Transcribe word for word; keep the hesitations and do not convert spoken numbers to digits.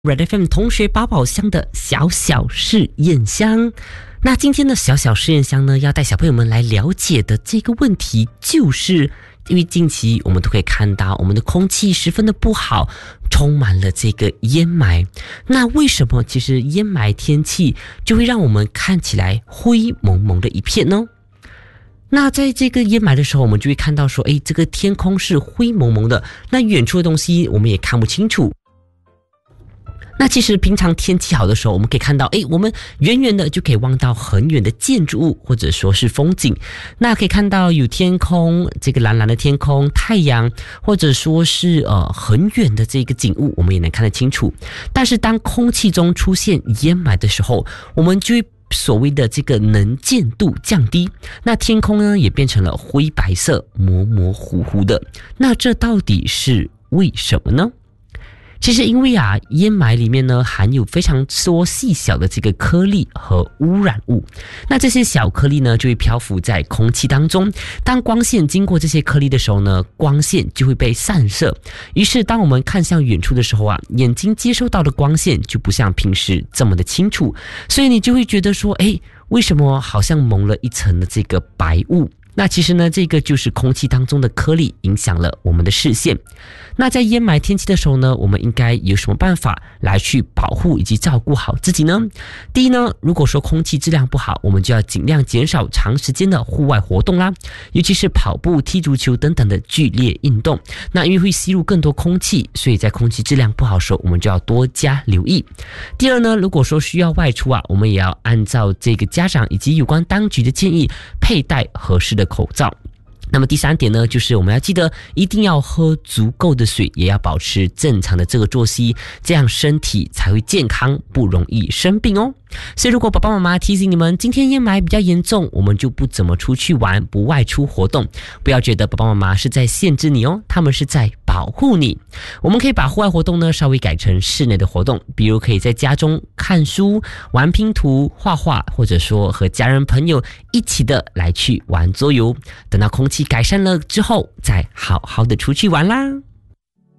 Red F M 同学宝宝箱的小小试验箱。那今天的小小试验箱呢，要带小朋友们来了解的这个问题，就是因为近期我们都可以看到我们的空气十分的不好，充满了这个烟霾。那为什么其实烟霾天气就会让我们看起来灰蒙蒙的一片呢？那在这个烟霾的时候，我们就会看到说，诶，这个天空是灰蒙蒙的，那远处的东西我们也看不清楚。那其实平常天气好的时候，我们可以看到，诶，我们远远的就可以望到很远的建筑物，或者说是风景。那可以看到有天空，这个蓝蓝的天空，太阳，或者说是呃很远的这个景物，我们也能看得清楚。但是当空气中出现烟霾的时候，我们就会所谓的这个能见度降低，那天空呢也变成了灰白色，模模糊糊的。那这到底是为什么呢？其实因为啊，烟霾里面呢含有非常多细小的这个颗粒和污染物，那这些小颗粒呢就会漂浮在空气当中，当光线经过这些颗粒的时候呢，光线就会被散射，于是当我们看向远处的时候啊，眼睛接收到的光线就不像平时这么的清楚，所以你就会觉得说，诶，为什么好像蒙了一层的这个白雾？那其实呢，这个就是空气当中的颗粒影响了我们的视线。那在烟霾天气的时候呢，我们应该有什么办法来去保护以及照顾好自己呢？第一呢，如果说空气质量不好，我们就要尽量减少长时间的户外活动啦，尤其是跑步、踢足球等等的剧烈运动。那因为会吸入更多空气，所以在空气质量不好的时候，我们就要多加留意。第二呢，如果说需要外出啊，我们也要按照这个家长以及有关当局的建议，佩戴合适的口罩。那么第三点呢，就是我们要记得一定要喝足够的水，也要保持正常的这个作息，这样身体才会健康，不容易生病哦。所以如果爸爸妈妈提醒你们今天烟霾比较严重，我们就不怎么出去玩，不外出活动，不要觉得爸爸妈妈是在限制你哦，他们是在保护你。我们可以把户外活动呢稍微改成室内的活动，比如可以在家中看书、玩拼图、画画，或者说和家人朋友一起的来去玩桌游，等到空气改善了之后再好好的出去玩啦。